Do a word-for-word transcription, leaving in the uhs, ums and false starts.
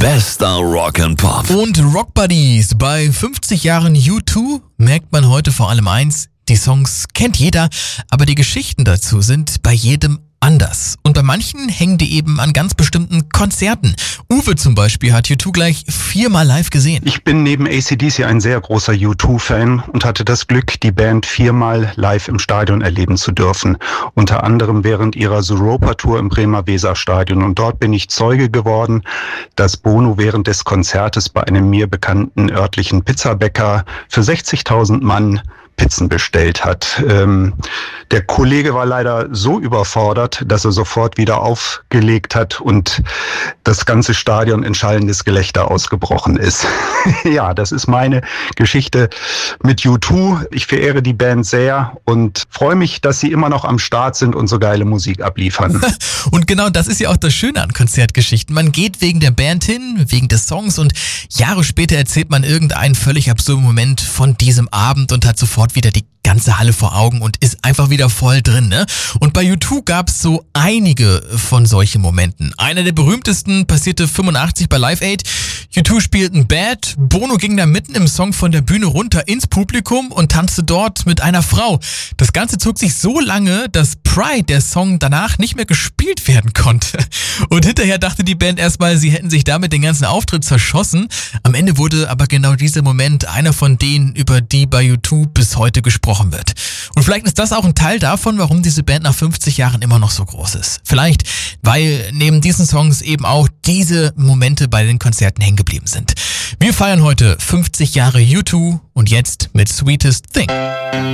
Bester Rock and Pop. Und Rock Buddies. Bei fünfzig Jahren U zwei merkt man heute vor allem eins: Die Songs kennt jeder, aber die Geschichten dazu sind bei jedem anders. Und bei manchen hängen die eben an ganz bestimmten Konzerten. Uwe zum Beispiel hat U zwei gleich viermal live gesehen. Ich bin neben A C D C ein sehr großer U zwei Fan und hatte das Glück, die Band viermal live im Stadion erleben zu dürfen. Unter anderem während ihrer Europa-Tour im Bremer Weserstadion. Und dort bin ich Zeuge geworden, dass Bono während des Konzertes bei einem mir bekannten örtlichen Pizzabäcker für sechzigtausend Mann Pizzen bestellt hat. Ähm, der Kollege war leider so überfordert, dass er sofort wieder aufgelegt hat und das ganze Stadion in schallendes Gelächter ausgebrochen ist. Ja, das ist meine Geschichte mit U zwei. Ich verehre die Band sehr und freue mich, dass sie immer noch am Start sind und so geile Musik abliefern. Und genau das ist ja auch das Schöne an Konzertgeschichten. Man geht wegen der Band hin, wegen des Songs, und Jahre später erzählt man irgendeinen völlig absurden Moment von diesem Abend und hat sofort wieder die ganze Halle vor Augen und ist einfach wieder voll drin, ne? Und bei U zwei gab's so einige von solchen Momenten. Einer der berühmtesten passierte fünfundachtzig bei Live Aid. U zwei spielten Bad, Bono ging da mitten im Song von der Bühne runter ins Publikum und tanzte dort mit einer Frau. Das Ganze zog sich so lange, dass Pride, der Song, danach nicht mehr gespielt werden konnte. Und hinterher dachte die Band erstmal, sie hätten sich damit den ganzen Auftritt zerschossen. Am Ende wurde aber genau dieser Moment einer von denen, über die bei U zwei bis heute gesprochen wird. Und vielleicht ist das auch ein Teil davon, warum diese Band nach fünfzig Jahren immer noch so groß ist. Vielleicht, weil neben diesen Songs eben auch diese Momente bei den Konzerten hängen geblieben sind. Wir feiern heute fünfzig Jahre U zwei und jetzt mit Sweetest Thing.